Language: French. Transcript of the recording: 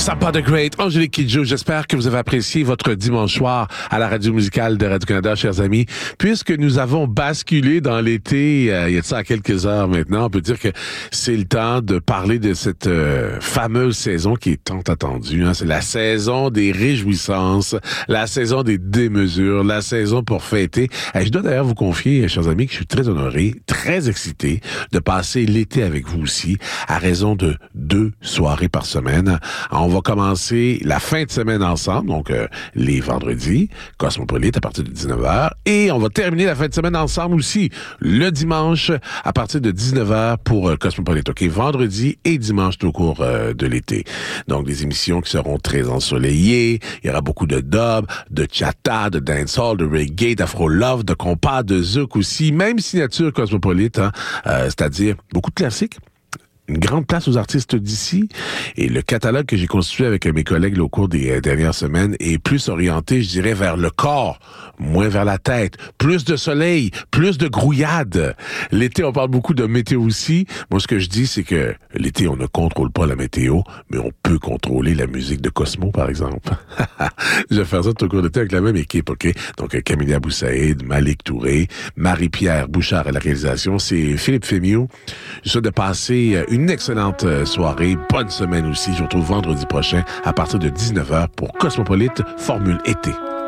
Sapa the Great, Angélique Kidjo, j'espère que vous avez apprécié votre dimanche soir à la radio musicale de Radio-Canada, chers amis. Puisque nous avons basculé dans l'été, il y a de ça à quelques heures maintenant, on peut dire que c'est le temps de parler de cette fameuse saison qui est tant attendue. Hein. C'est la saison des réjouissances, la saison des démesures, la saison pour fêter. Et je dois d'ailleurs vous confier, chers amis, que je suis très honoré, très excité de passer l'été avec vous aussi, à raison de 2 soirées par semaine. On va commencer la fin de semaine ensemble, donc les vendredis, Cosmopolite à partir de 19h, et on va terminer la fin de semaine ensemble aussi, le dimanche à partir de 19h pour Cosmopolite. OK, vendredi et dimanche tout au cours de l'été. Donc des émissions qui seront très ensoleillées, il y aura beaucoup de dub, de chata, de dancehall, de reggae, d'afro love, de compas, de zouk aussi, même signature Cosmopolite, hein, c'est-à-dire beaucoup de classiques. Une grande place aux artistes d'ici. Et le catalogue que j'ai constitué avec mes collègues là, au cours des dernières semaines est plus orienté, je dirais, vers le corps, moins vers la tête. Plus de soleil, plus de grouillade. L'été, on parle beaucoup de météo aussi. Moi, ce que je dis, c'est que l'été, on ne contrôle pas la météo, mais on peut contrôler la musique de Cosmo, par exemple. Je vais faire ça tout au cours de l'été avec la même équipe, OK? Donc, Camilla Boussaïd, Malik Touré, Marie-Pierre Bouchard à la réalisation. C'est Philippe Fémiot. Je souhaite de passer une excellente soirée, bonne semaine aussi. Je vous retrouve vendredi prochain à partir de 19h pour Cosmopolite Formule été.